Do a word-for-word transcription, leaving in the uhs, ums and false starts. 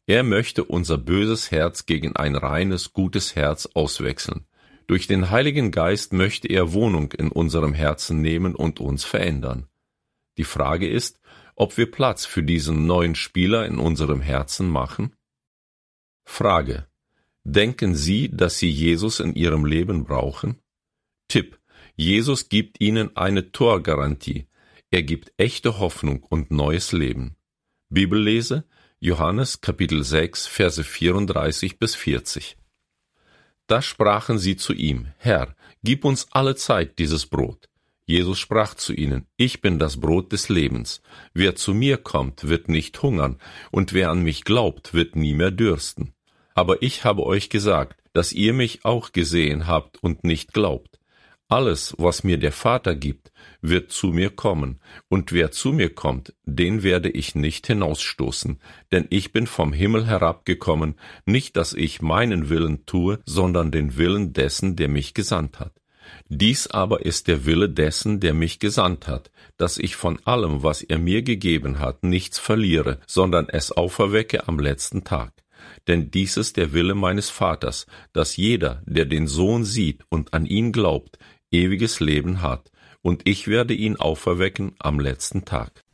Er möchte unser böses Herz gegen ein reines, gutes Herz auswechseln. Durch den Heiligen Geist möchte er Wohnung in unserem Herzen nehmen und uns verändern. Die Frage ist, ob wir Platz für diesen neuen Spieler in unserem Herzen machen? Frage: Denken Sie, dass Sie Jesus in Ihrem Leben brauchen? Tipp: Jesus gibt Ihnen eine Torgarantie. Er gibt echte Hoffnung und neues Leben. Bibellese: Johannes Kapitel sechs, Verse vierunddreißig bis vierzig. Da sprachen sie zu ihm: Herr, gib uns alle Zeit dieses Brot. Jesus sprach zu ihnen: Ich bin das Brot des Lebens. Wer zu mir kommt, wird nicht hungern, und wer an mich glaubt, wird nie mehr dürsten. Aber ich habe euch gesagt, dass ihr mich auch gesehen habt und nicht glaubt. Alles, was mir der Vater gibt, wird zu mir kommen, und wer zu mir kommt, den werde ich nicht hinausstoßen, denn ich bin vom Himmel herabgekommen, nicht, dass ich meinen Willen tue, sondern den Willen dessen, der mich gesandt hat. Dies aber ist der Wille dessen, der mich gesandt hat, dass ich von allem, was er mir gegeben hat, nichts verliere, sondern es auferwecke am letzten Tag. Denn dies ist der Wille meines Vaters, dass jeder, der den Sohn sieht und an ihn glaubt, ewiges Leben hat, und ich werde ihn auferwecken am letzten Tag.